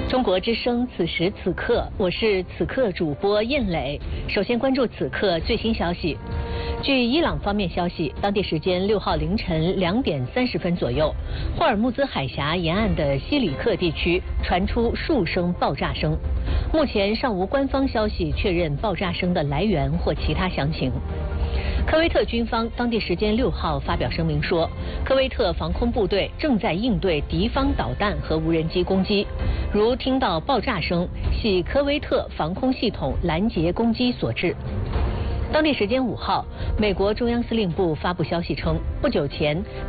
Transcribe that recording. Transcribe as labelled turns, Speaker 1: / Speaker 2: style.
Speaker 1: 中国之声此时此刻，我是此刻主播印磊。首先关注此刻最新消息。据伊朗方面消息，当地时间6号凌晨2点30分左右，霍尔木兹海峡沿岸的西里克地区传出数声爆炸声。目前尚无官方消息确认爆炸声的来源或其他详情。科威特军方当地时间6号发表声明说，科威特防空部队正在应对敌方导弹和无人机攻击，如听到爆炸声，系科威特防空系统拦截攻击所致。当地时间5号，美国中央司令部发布消息称，不久前